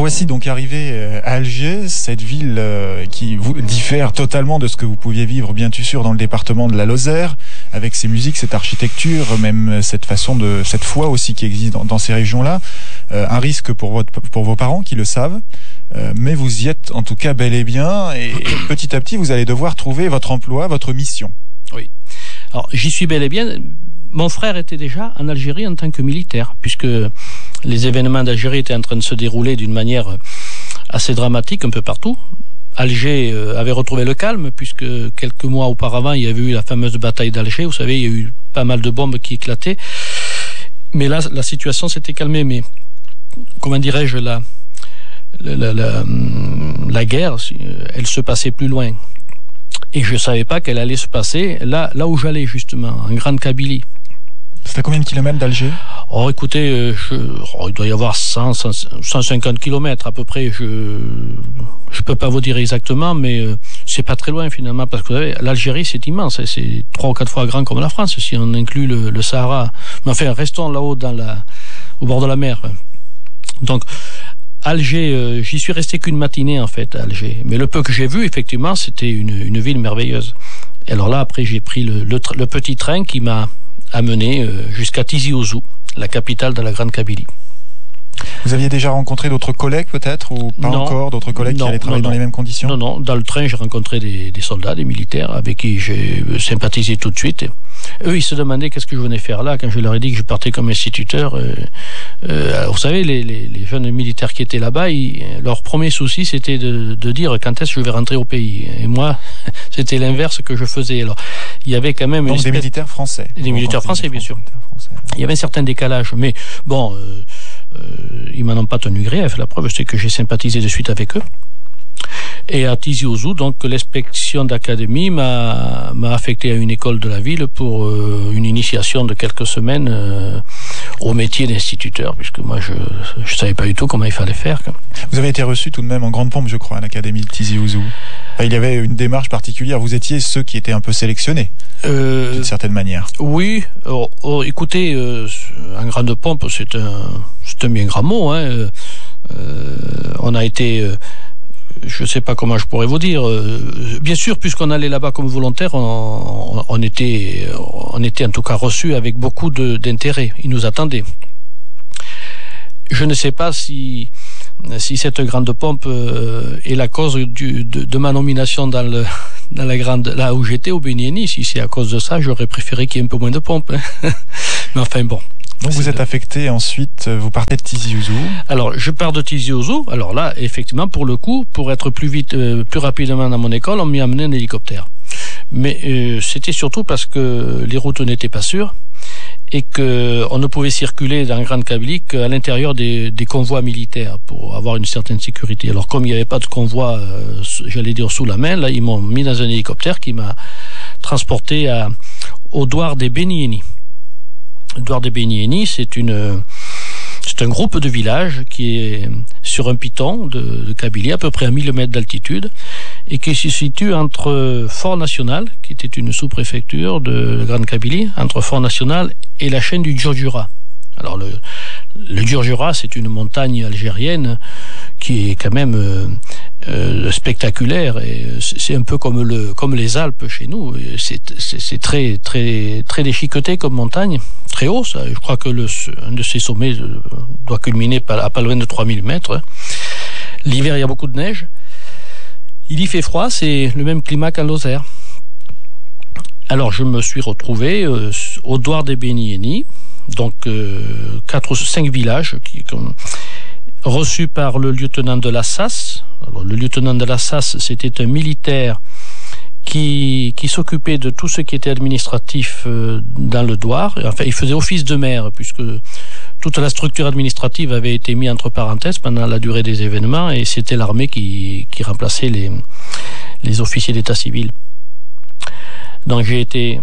voici donc arrivé à Alger, cette ville qui vous diffère totalement de ce que vous pouviez vivre, bien sûr, dans le département de la Lozère, avec ses musiques, cette architecture, même cette foi aussi qui existe dans ces régions-là. Un risque pour vos parents qui le savent, mais vous y êtes en tout cas bel et bien, et petit à petit, vous allez devoir trouver votre emploi, votre mission. Oui. Alors, j'y suis bel et bien. Mon frère était déjà en Algérie en tant que militaire, puisque les événements d'Algérie étaient en train de se dérouler d'une manière assez dramatique un peu partout. Alger avait retrouvé le calme, puisque quelques mois auparavant, il y avait eu la fameuse bataille d'Alger. Vous savez, il y a eu pas mal de bombes qui éclataient. Mais là, la situation s'était calmée. Mais, comment dirais-je, la guerre, elle se passait plus loin. Et je ne savais pas qu'elle allait se passer là où j'allais, justement, en Grande Kabylie. C'est à combien de kilomètres d'Alger ? Oh, écoutez, il doit y avoir 150 kilomètres à peu près. Je peux pas vous dire exactement, mais c'est pas très loin finalement, parce que vous savez, l'Algérie c'est immense, c'est 3 ou 4 fois grand comme la France si on inclut le Sahara. Mais enfin, restons là-haut au bord de la mer. Donc Alger, j'y suis resté qu'une matinée en fait à Alger, mais le peu que j'ai vu, effectivement, c'était une ville merveilleuse. Et alors là, après, j'ai pris le petit train qui m'a amené jusqu'à Tizi Ouzou, la capitale de la Grande Kabylie. Vous aviez déjà rencontré d'autres collègues peut-être, ou pas encore, d'autres collègues qui allaient travailler dans les mêmes conditions ? Non, dans le train j'ai rencontré des soldats, des militaires avec qui j'ai sympathisé tout de suite. Eux ils se demandaient qu'est-ce que je venais faire là quand je leur ai dit que je partais comme instituteur. Vous savez, les jeunes militaires qui étaient là-bas, leur premier souci c'était de dire quand est-ce que je vais rentrer au pays. Et moi c'était l'inverse que je faisais. Alors il y avait quand même des militaires français. Des militaires français bien sûr. Il y avait un certain décalage, mais bon. Ils m'en ont pas tenu grief. La preuve, c'est que j'ai sympathisé de suite avec eux. Et à Tizi Ouzou, donc l'inspection d'académie m'a affecté à une école de la ville pour une initiation de quelques semaines au métier d'instituteur, puisque moi je savais pas du tout comment il fallait faire. Vous avez été reçu tout de même en grande pompe, je crois, à l'académie de Tizi Ouzou. Il y avait une démarche particulière. Vous étiez ceux qui étaient un peu sélectionnés, d'une certaine manière. Oui. Écoutez, en grande pompe, c'est un bien grand mot. Hein. On a été... je ne sais pas comment je pourrais vous dire. Bien sûr, puisqu'on allait là-bas comme volontaire, on était en tout cas reçus avec beaucoup d'intérêt. Ils nous attendaient. Je ne sais pas si cette grande pompe est la cause de ma nomination dans la grande, là où j'étais au Bénieni. Si c'est à cause de ça, j'aurais préféré qu'il y ait un peu moins de pompes. Mais enfin bon. Donc vous êtes affecté ensuite, vous partez de Tizi Ouzou. Alors je pars de Tizi Ouzou. Alors là, effectivement, pour le coup, pour être plus vite, plus rapidement dans mon école, on m'y a amené un hélicoptère. Mais c'était surtout parce que les routes n'étaient pas sûres et que on ne pouvait circuler dans Grande Kabylie qu'à l'intérieur des convois militaires pour avoir une certaine sécurité. Alors comme il n'y avait pas de convoi, j'allais dire sous la main, là ils m'ont mis dans un hélicoptère qui m'a transporté au Douar des Bénieni. Le Douar des Bénieni, c'est un groupe de villages qui est sur un piton de Kabylie, à peu près à 1000 mètres d'altitude, et qui se situe entre Fort National, qui était une sous-préfecture de Grande Kabylie, entre Fort National et la chaîne du Djurdjura. Alors le Djurdjura, c'est une montagne algérienne qui est quand même spectaculaire, et c'est un peu comme les Alpes chez nous. C'est très très très déchiqueté comme montagne, très haut. Ça, je crois que un de ces sommets doit culminer à pas loin de 3000 mètres. L'hiver, il y a beaucoup de neige. Il y fait froid, c'est le même climat qu'en Lozère. Alors je me suis retrouvé au Douar des Bénieni, donc 4 ou 5 villages reçus par le lieutenant de la SAS. Alors, le lieutenant de la SAS, c'était un militaire qui s'occupait de tout ce qui était administratif dans le Douar. Enfin, il faisait office de maire, puisque toute la structure administrative avait été mise entre parenthèses pendant la durée des événements, et c'était l'armée qui remplaçait les officiers d'état civil. Donc j'ai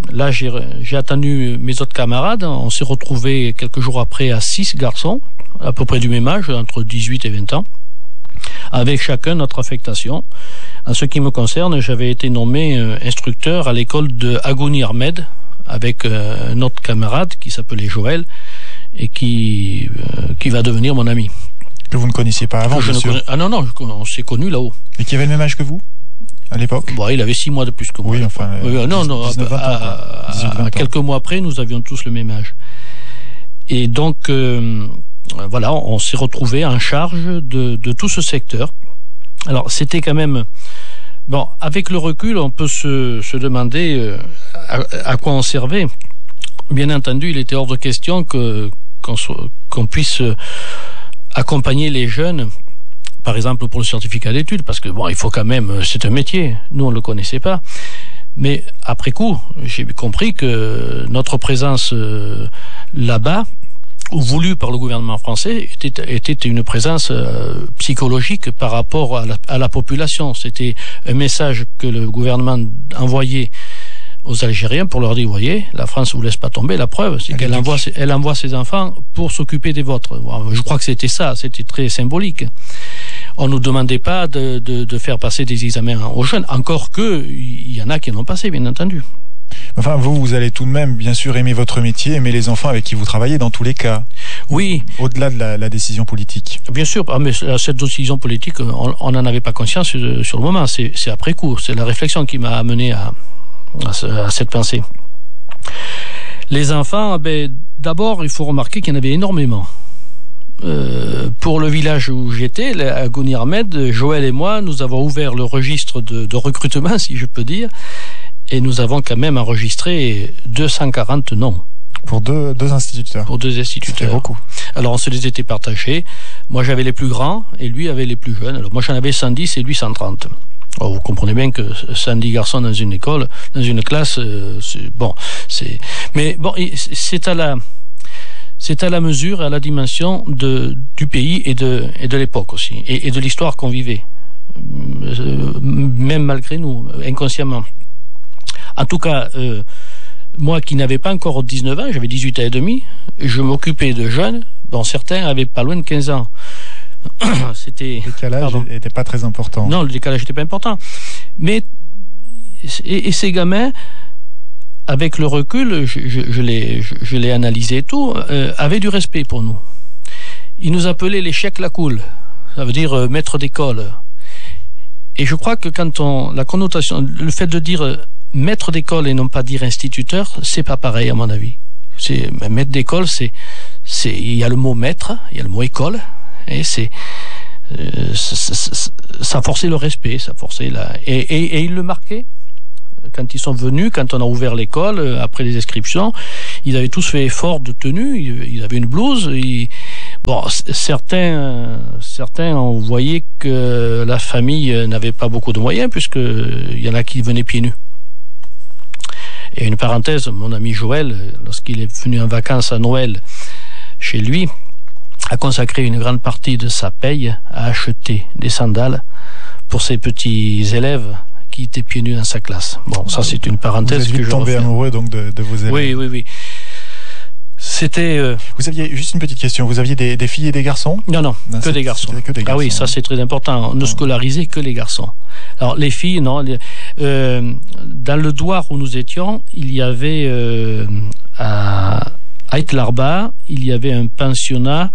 attendu mes autres camarades. On s'est retrouvés quelques jours après à 6 garçons, à peu près du même âge, entre 18 et 20 ans, avec chacun notre affectation. En ce qui me concerne, j'avais été nommé instructeur à l'école de Agouni Ahmed, avec un autre camarade qui s'appelait Joël, et qui va devenir mon ami. Que vous ne connaissiez pas avant, bien sûr. Ah non, on s'est connus là-haut. Et qui avait le même âge que vous, à l'époque? Bon, il avait 6 mois de plus que moi. Oui, enfin... non, 19, à quelques mois après, nous avions tous le même âge. Et donc, voilà, on s'est retrouvés en charge de tout ce secteur. Alors, c'était quand même... Bon, avec le recul, on peut se demander à quoi on servait. Bien entendu, il était hors de question qu'on puisse accompagner les jeunes, par exemple pour le certificat d'études, parce que bon, il faut quand même, c'est un métier. Nous, on ne le connaissait pas. Mais après coup, j'ai compris que notre présence là-bas, voulue par le gouvernement français, était une présence psychologique par rapport à la population. C'était un message que le gouvernement envoyait aux Algériens pour leur dire, voyez, la France ne vous laisse pas tomber. La preuve, c'est qu'elle envoie ses enfants pour s'occuper des vôtres. Je crois que c'était ça, c'était très symbolique. On ne nous demandait pas de faire passer des examens aux jeunes, encore qu'il y en a qui en ont passé, bien entendu. Enfin, vous allez tout de même, bien sûr, aimer votre métier, aimer les enfants avec qui vous travaillez dans tous les cas. Oui. Au-delà de la décision politique. Bien sûr, mais cette décision politique, on n'en avait pas conscience sur le moment. C'est après coup. C'est la réflexion qui m'a amené à cette pensée. Les enfants, d'abord, il faut remarquer qu'il y en avait énormément. Pour le village où j'étais, à Gouni Ahmed, Joël et moi, nous avons ouvert le registre de recrutement, si je peux dire, et nous avons quand même enregistré 240 noms. Pour deux instituteurs. Pour 2 instituteurs. C'est beaucoup. Alors on se les était partagés. Moi j'avais les plus grands et lui avait les plus jeunes. Alors moi j'en avais 110 et lui 130. Alors, vous comprenez bien que 110 garçons dans une école, dans une classe, mais bon, c'est à la mesure, à la dimension du pays et de l'époque aussi, et de l'histoire qu'on vivait, même malgré nous, inconsciemment. En tout cas, moi qui n'avais pas encore 19 ans, j'avais 18 ans et demi, je m'occupais de jeunes, dont certains avaient pas loin de 15 ans. Le décalage n'était pas très important. Non, le décalage n'était pas important. Mais, et ces gamins, avec le recul, je l'ai analysé et tout, avaient du respect pour nous. Ils nous appelaient les Cheikh Lakoul, ça veut dire maître d'école. Et je crois que la connotation, le fait de dire maître d'école et non pas dire instituteur, c'est pas pareil à mon avis. Maître d'école, il y a le mot maître, il y a le mot école, et ça forçait le respect, et ils le marquaient. Quand ils sont venus, quand on a ouvert l'école, après les inscriptions, ils avaient tous fait effort de tenue, ils avaient une blouse. Certains, on voyait que la famille n'avait pas beaucoup de moyens, puisqu'il y en a qui venaient pieds nus. Et une parenthèse, mon ami Joël, lorsqu'il est venu en vacances à Noël chez lui, a consacré une grande partie de sa paye à acheter des sandales pour ses petits élèves qui étaient pieds nus dans sa classe. Bon, ça c'est une parenthèse que je refais. Vous êtes tombé amoureux donc de vos élèves. Oui. C'était... Vous aviez, juste une petite question, vous aviez des filles et des garçons? Non, que des garçons. Ah oui, ça c'est très important, on ne scolarisait que les garçons. Alors les filles, non. Dans le douar où nous étions, il y avait à Ait Larba, il y avait un pensionnat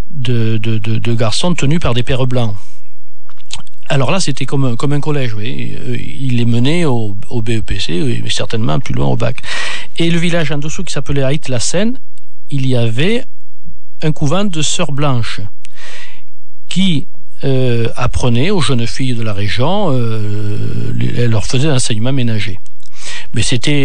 de garçons tenus par des pères blancs. Alors là, c'était comme un collège, oui. Il les menait au BEPC, mais certainement plus loin au bac. Et le village en dessous qui s'appelait Ait la Seine, il y avait un couvent de sœurs blanches qui apprenaient aux jeunes filles de la région, elles leur faisaient l'enseignement ménager. Mais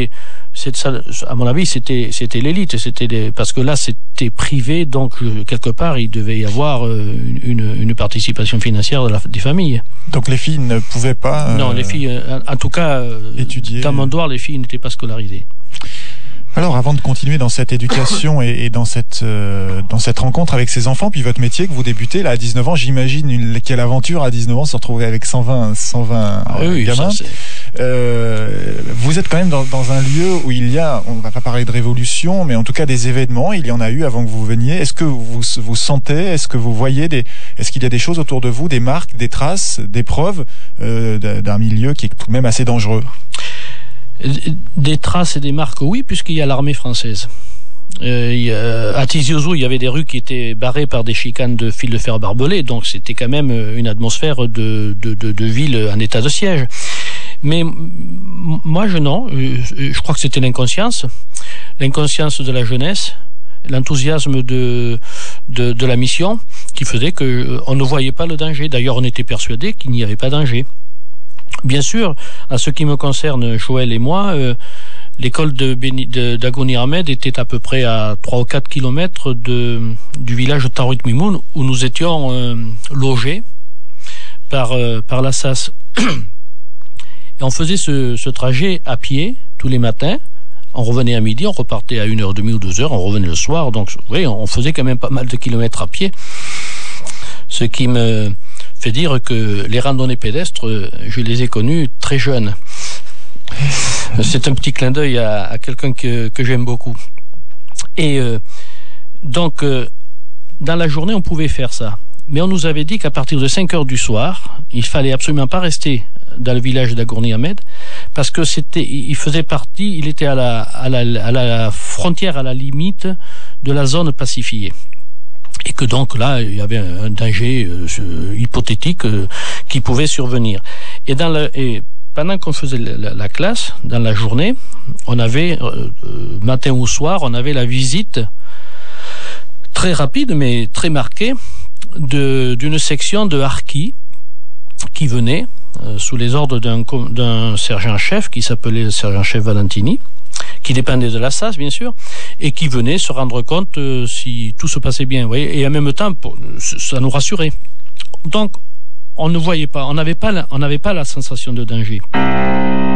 à mon avis, c'était l'élite, parce que là, c'était privé, donc quelque part, il devait y avoir une participation financière des familles. Donc les filles ne pouvaient pas... Non, les filles, en tout cas, étudier. Dans mon douar, les filles n'étaient pas scolarisées. Alors, avant de continuer dans cette éducation et dans cette rencontre avec ces enfants, puis votre métier que vous débutez là à 19 ans, j'imagine quelle aventure à 19 ans se retrouver avec 120 gamins. Vous êtes quand même dans un lieu où il y a, on ne va pas parler de révolution, mais en tout cas des événements, il y en a eu avant que vous veniez. Est-ce que vous sentez, est-ce que vous voyez est-ce qu'il y a des choses autour de vous, des marques, des traces, des preuves d'un milieu qui est tout de même assez dangereux? Des traces et des marques, oui, puisqu'il y a l'armée française. À Tizi Ouzou, il y avait des rues qui étaient barrées par des chicanes de fils de fer barbelés, donc c'était quand même une atmosphère de ville en état de siège. Mais moi, je crois que c'était l'inconscience de la jeunesse, l'enthousiasme de la mission qui faisait qu'on ne voyait pas le danger. D'ailleurs, on était persuadé qu'il n'y avait pas danger. Bien sûr, à ce qui me concerne, Joël et moi, l'école d'Agouni Ahmed était à peu près à 3 ou 4 kilomètres du village de Tarout Mimoun, où nous étions logés par la SAS. Et on faisait ce trajet à pied tous les matins. On revenait à midi, on repartait à 1h30 ou 2h, on revenait le soir. Donc, oui, on faisait quand même pas mal de kilomètres à pied. Ce qui me fait dire que les randonnées pédestres, je les ai connues très jeunes. C'est un petit clin d'œil à quelqu'un que j'aime beaucoup. Et donc, dans la journée, on pouvait faire ça. Mais on nous avait dit qu'à partir de 5h du soir, il fallait absolument pas rester dans le village d'Agouni Ahmed, parce que il était à la frontière, à la limite de la zone pacifiée. Et que donc là, il y avait un danger hypothétique qui pouvait survenir. Et pendant qu'on faisait la classe, dans la journée, on avait, matin ou soir, on avait la visite très rapide, mais très marquée, d'une section de harkis qui venait sous les ordres d'un sergent-chef qui s'appelait le sergent-chef Valentini, qui dépendait de la SAS, bien sûr, et qui venait se rendre compte si tout se passait bien. Vous voyez, et en même temps, ça nous rassurait. Donc, on ne voyait pas, on n'avait pas la sensation de danger.